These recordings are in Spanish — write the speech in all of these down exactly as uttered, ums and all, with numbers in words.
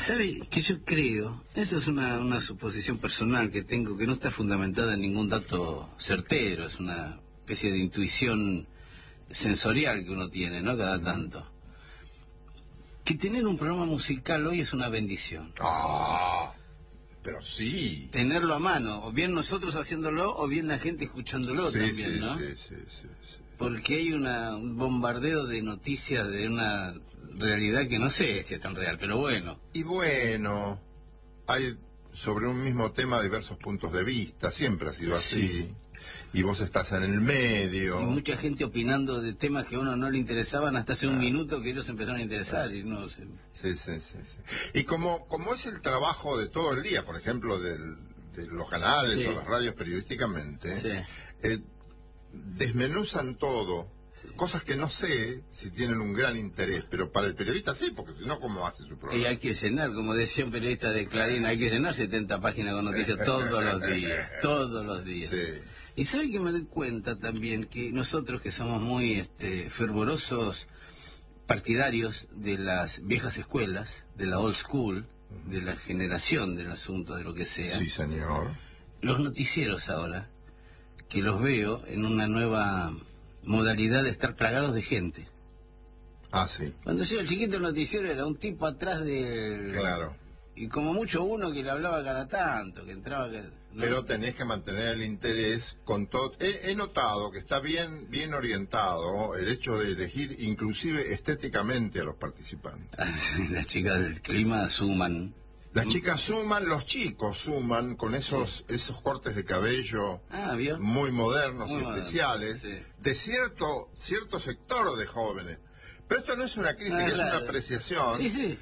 ¿Sabe que yo creo? Esa es una, una suposición personal que tengo, que no está fundamentada en ningún dato certero, es una especie de intuición sensorial que uno tiene, ¿no? Cada tanto. Que tener un programa musical hoy es una bendición. Ah, pero sí. Tenerlo a mano, o bien nosotros haciéndolo, o bien la gente escuchándolo sí, también, sí, ¿no? Sí, sí, sí, sí. Porque hay una, un bombardeo de noticias de una realidad que no sé si es tan real, pero bueno. Y bueno, hay sobre un mismo tema diversos puntos de vista, siempre ha sido así. Sí. Y vos estás en el medio. Y mucha gente opinando de temas que a uno no le interesaban hasta hace un Ah. minuto que ellos empezaron a interesar. Y no sé. Sí, sí, sí, sí. Y como, como es el trabajo de todo el día, por ejemplo, del, de los canales Sí. o las radios periodísticamente, Sí. eh, desmenuzan todo, sí. Cosas que no sé si tienen un gran interés, pero para el periodista sí, porque si no, ¿cómo hace su programa? Y hay que llenar, como decía un periodista de Clarín, hay que llenar setenta páginas con noticias todos los días, todos los días. Sí. Y sabe que me doy cuenta también que nosotros que somos muy este, fervorosos partidarios de las viejas escuelas, de la old school, de la generación del asunto, de lo que sea. Sí, señor. Los noticieros ahora, que los veo en una nueva modalidad de estar plagados de gente. Ah, sí. Cuando yo era chiquito el noticiero era un tipo atrás del... Claro. Y como mucho uno que le hablaba cada tanto, que entraba... ¿no? Pero tenés que mantener el interés con todo. He, he notado que está bien, bien orientado el hecho de elegir inclusive estéticamente a los participantes. Las chicas del clima suman. Las chicas suman, los chicos suman con esos sí. esos cortes de cabello ah, ¿vio? muy modernos muy y moderno, especiales sí. de cierto cierto sector de jóvenes. Pero esto no es una crítica, ah, es claro. una apreciación sí, sí.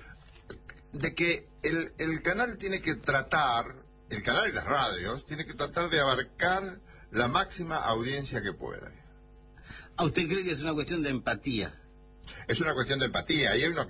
de que el, el canal tiene que tratar, el canal y las radios, tiene que tratar de abarcar la máxima audiencia que pueda. ¿A usted cree que es una cuestión de empatía? Es una cuestión de empatía, y hay una